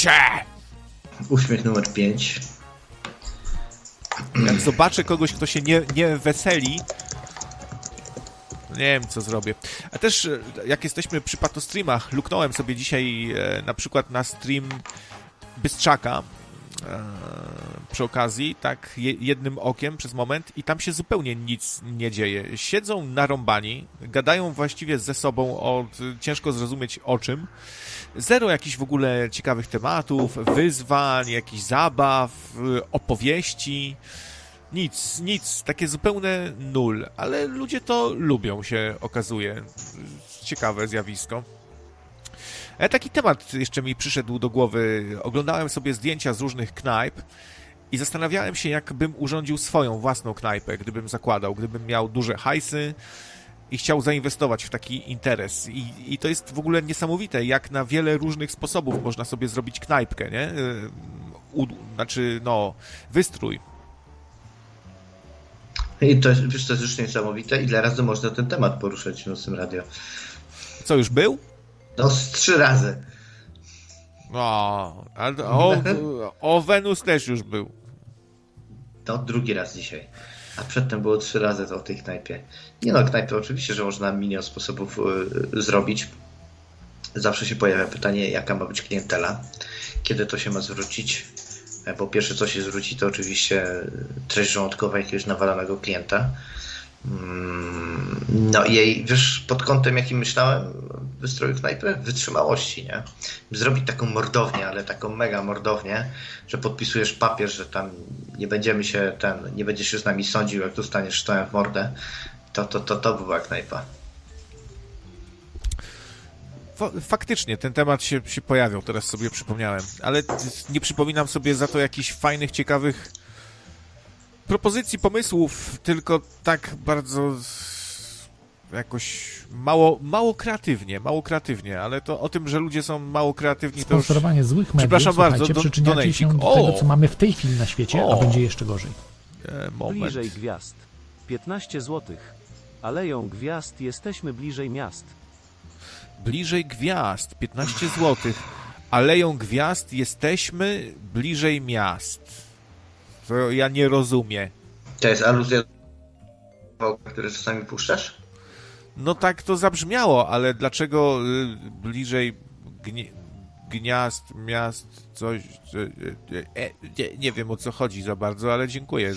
się! Uśmiech numer 5. Jak zobaczę kogoś, kto się nie weseli, nie wiem, co zrobię. A też, jak jesteśmy przy patostreamach, luknąłem sobie dzisiaj na przykład na stream Bystrzaka przy okazji, tak jednym okiem przez moment i tam się zupełnie nic nie dzieje. Siedzą narąbani, gadają właściwie ze sobą o ciężko zrozumieć o czym. Zero jakichś w ogóle ciekawych tematów, wyzwań, jakichś zabaw, opowieści. Nic, takie zupełne nul, ale ludzie to lubią, się okazuje. Ciekawe zjawisko. Taki temat jeszcze mi przyszedł do głowy. Oglądałem sobie zdjęcia z różnych knajp i zastanawiałem się, jakbym urządził swoją własną knajpę, gdybym zakładał, gdybym miał duże hajsy i chciał zainwestować w taki interes. I to jest w ogóle niesamowite, jak na wiele różnych sposobów można sobie zrobić knajpkę, nie? Wystrój. I to jest, wiesz, to jest już niesamowite, ile razy można ten temat poruszać w Nocnym Radio. Co, już był? No, z 3 razy. O Wenus też już był. To drugi raz dzisiaj. A przedtem było 3 razy to o tej knajpie. Nie no, knajpę oczywiście, że można milion sposobów zrobić. Zawsze się pojawia pytanie, jaka ma być klientela, kiedy to się ma zwrócić. Bo pierwsze co się zwróci, to oczywiście treść żołądkowa jakiegoś nawalanego klienta. No i jej, wiesz, pod kątem jakim myślałem wystroju knajpy? Wytrzymałości, nie? Zrobić taką mordownię, ale taką mega mordownię, że podpisujesz papier, że tam nie będziesz się z nami sądził, jak dostaniesz sztołem w mordę. To była knajpa. Faktycznie, ten temat się pojawiał, teraz sobie przypomniałem, ale nie przypominam sobie za to jakichś fajnych, ciekawych propozycji, pomysłów, tylko tak bardzo jakoś mało kreatywnie, ale to o tym, że ludzie są mało kreatywni, to już... Sponsorowanie złych mediów, przepraszam bardzo, przyczyniacie się do tego, co mamy w tej chwili na świecie, a będzie jeszcze gorzej. Bliżej gwiazd. 15 zł. Aleją gwiazd, jesteśmy bliżej miast. Bliżej gwiazd, 15 zł. Aleją gwiazd, jesteśmy bliżej miast. To ja nie rozumiem. To jest aluzja, który czasami puszczasz? No tak to zabrzmiało, ale dlaczego bliżej gniazd, miast, coś... nie wiem, o co chodzi za bardzo, ale dziękuję.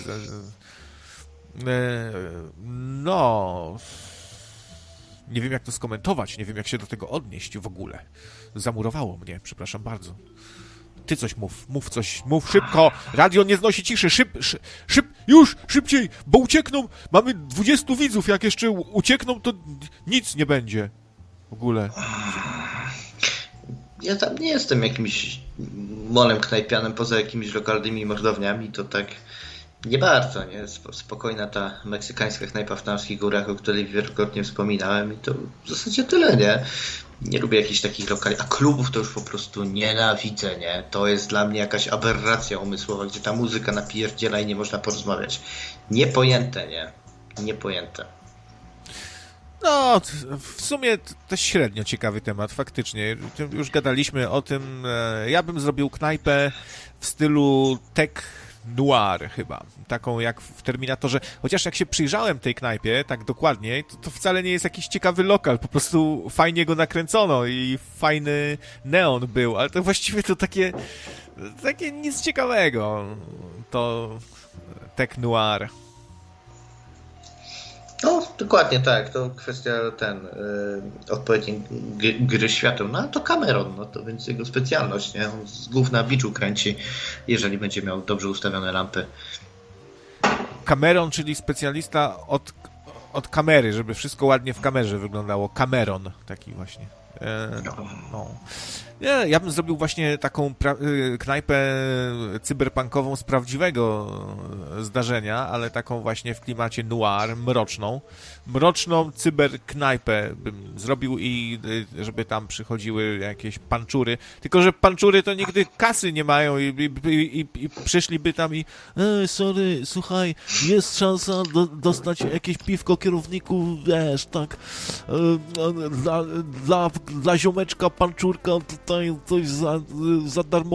No... Nie wiem, jak to skomentować, nie wiem, jak się do tego odnieść w ogóle. Zamurowało mnie, przepraszam bardzo. Ty coś mów coś, mów szybko. Radio nie znosi ciszy, już, szybciej, bo uciekną. Mamy 20 widzów, jak jeszcze uciekną, to nic nie będzie w ogóle. Ja tam nie jestem jakimś molem knajpianym, poza jakimiś lokalnymi mordowniami, to tak nie bardzo, nie? Spokojna ta meksykańska knajpa w Tamskich Górach, o której wielokrotnie wspominałem i to w zasadzie tyle, nie? Nie lubię jakichś takich lokali, a klubów to już po prostu nienawidzę, nie? To jest dla mnie jakaś aberracja umysłowa, gdzie ta muzyka napierdziela i nie można porozmawiać. Niepojęte, nie? Niepojęte. No, w sumie to średnio ciekawy temat, faktycznie. Już gadaliśmy o tym. Ja bym zrobił knajpę w stylu tech noir chyba. Taką jak w Terminatorze. Chociaż jak się przyjrzałem tej knajpie tak dokładnie, to wcale nie jest jakiś ciekawy lokal. Po prostu fajnie go nakręcono i fajny neon był, ale to właściwie to takie nic ciekawego. To tech noir. No, dokładnie tak. To kwestia odpowiedniej gry świateł. No, a to Cameron, no to więc jego specjalność, nie? On z głów na biczu kręci, jeżeli będzie miał dobrze ustawione lampy. Cameron, czyli specjalista od kamery, żeby wszystko ładnie w kamerze wyglądało. Cameron, taki właśnie. No. Nie, ja bym zrobił właśnie taką knajpę cyberpunkową z prawdziwego zdarzenia, ale taką właśnie w klimacie noir, mroczną cyberknajpę bym zrobił i żeby tam przychodziły jakieś panczury, tylko że panczury to nigdy kasy nie mają i przyszliby tam i sorry, słuchaj, jest szansa dostać jakieś piwko kierowniku, wiesz, tak dla ziomeczka panczurka tutaj coś za darmo